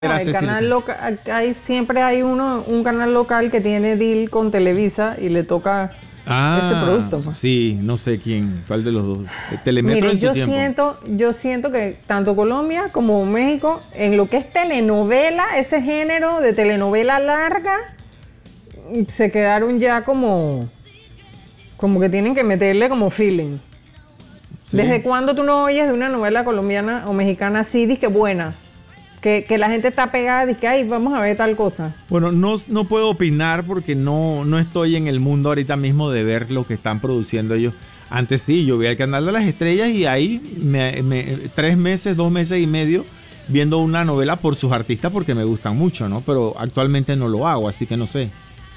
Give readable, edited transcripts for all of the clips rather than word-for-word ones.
No, el canal local, siempre hay un canal local que tiene deal con Televisa y le toca ese producto. Pues. Sí, no sé cuál de los dos. Telemetro. Mire, en su tiempo. yo siento que tanto Colombia como México, en lo que es telenovela, ese género de telenovela larga, se quedaron ya como que tienen que meterle como feeling. ¿Sí? ¿Desde cuándo tú no oyes de una novela colombiana o mexicana así, dizque buena? Que la gente está pegada y que, ay, vamos a ver tal cosa. Bueno, no puedo opinar porque no estoy en el mundo ahorita mismo de ver lo que están produciendo ellos. Antes sí, yo vi el canal de las estrellas y ahí 3 meses, 2 meses y medio viendo una novela por sus artistas porque me gustan mucho, ¿no? Pero actualmente no lo hago, así que no sé.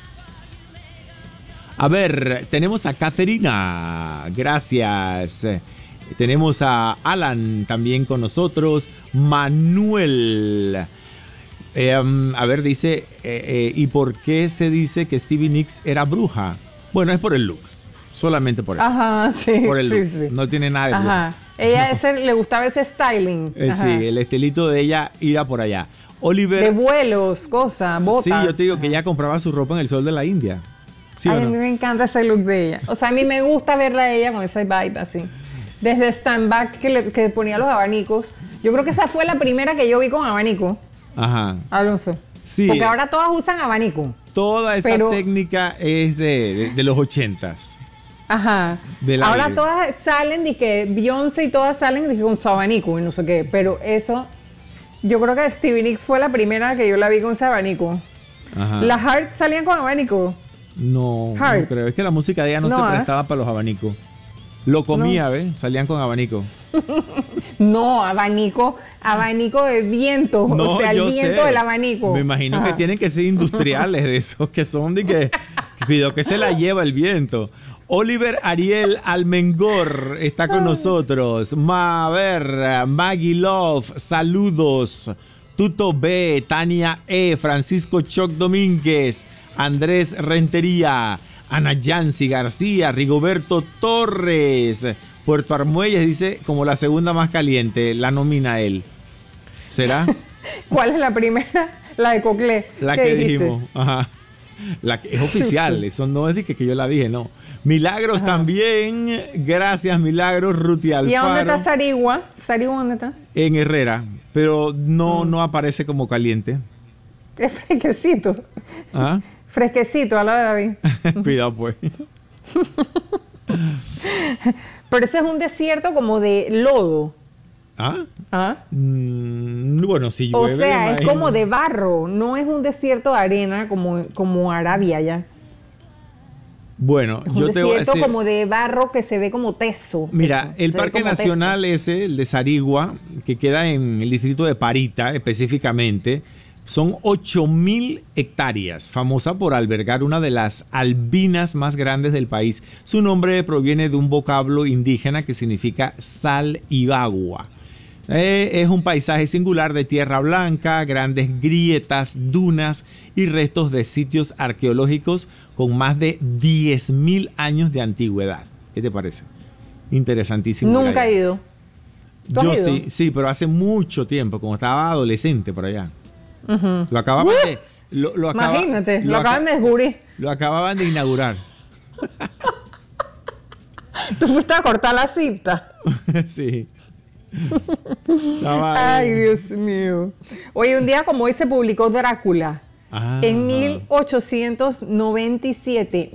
A ver, tenemos a Caterina. Gracias. Tenemos a Alan también con nosotros. Manuel. A ver, dice, ¿y por qué se dice que Stevie Nicks era bruja? Bueno, es por el look. Solamente por eso. Ajá, sí. Por el look. Sí. No tiene nada de bruja. Ajá. Ella le gustaba ese styling. Sí, el estilito de ella iba por allá. Oliver. De vuelos, cosas, botas. Sí, yo te digo que ella compraba su ropa en el sol de la India. ¿Sí Ay, o no? a mí me encanta ese look de ella. O sea, a mí me gusta verla a ella con ese vibe así. Desde Stand Back que ponía los abanicos. Yo creo que esa fue la primera que yo vi con abanico. Ajá. Alonso. Sí. Porque ahora todas usan abanico. Toda esa técnica es de los 80s. Ajá. Ahora todas salen, dije, Beyoncé y todas salen dije, con su abanico y no sé qué. Pero eso, yo creo que Stevie Nicks fue la primera que yo la vi con ese abanico. Ajá. ¿Las Heart salían con abanico? No creo. Es que la música de ella no se prestaba para los abanicos. Lo comía, ¿ves? Salían con abanico. No, abanico de viento. No, o sea, el viento del abanico. Me imagino que tienen que ser industriales de esos que son de que cuidado que se la lleva el viento. Oliver Ariel Almengor está con nosotros. A ver, Maggie Love, saludos. Tuto B, Tania E, Francisco Choc Domínguez, Andrés Rentería, Ana Yancy García, Rigoberto Torres. Puerto Armuelles dice como la segunda más caliente, la nomina él. ¿Será? ¿Cuál es la primera? La de Coclé. La que dijimos. Ajá. La que es oficial, eso no es de que yo la dije, no. Milagros también, gracias Milagros, Ruti Alfaro. ¿Y a dónde está Sarigua? ¿Sarigua dónde está? En Herrera, pero no aparece como caliente. Es fresquecito. ¿Ah? Fresquecito, a la de David. Cuidado pues. Pero ese es un desierto como de lodo. ¿Ah? Bueno, si llueve. O sea, es como de barro, no es un desierto de arena como Arabia ya. Bueno, yo te voy a decir. Un desierto como de barro que se ve como teso. Mira, el Parque Nacional ese, el de Sarigua, que queda en el distrito de Parita específicamente, son 8,000 hectáreas, famosa por albergar una de las albinas más grandes del país. Su nombre proviene de un vocablo indígena que significa sal y agua. Es un paisaje singular de tierra blanca, grandes grietas, dunas y restos de sitios arqueológicos con más de 10,000 años de antigüedad. ¿Qué te parece? Interesantísimo. Nunca he ido. Yo sí, pero hace mucho tiempo, como estaba adolescente por allá. Uh-huh. Lo acababan de... Imagínate, lo acaban de descubrir. Lo acababan de inaugurar. ¿Tú fuiste a cortar la cinta? Sí. Ay, Dios mío. Oye, un día como hoy se publicó Drácula. En 1897.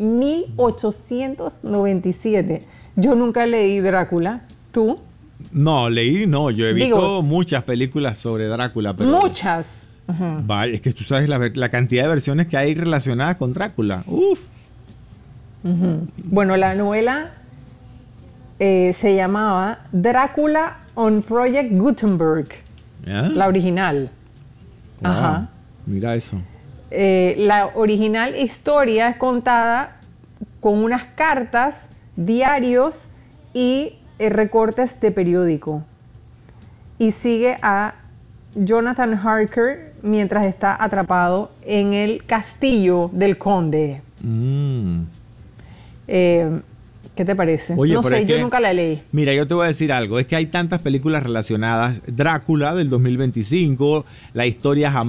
1897. Yo nunca leí Drácula. ¿Tú? No, yo he visto muchas películas sobre Drácula. Pero muchas. Uh-huh. Vaya, es que tú sabes la cantidad de versiones que hay relacionadas con Drácula. Uf. Uh-huh. Bueno, la novela se llamaba Drácula on Project Gutenberg. La original. Wow. Ajá. Mira eso. La original historia es contada con unas cartas, diarios y recortes de periódico. Y sigue a Jonathan Harker mientras está atrapado en el castillo del conde. ¿Qué te parece? Oye, no pero sé, es yo que, nunca la leí. mira, yo te voy a decir algo. Es que hay tantas películas relacionadas. Drácula del 2025, la historia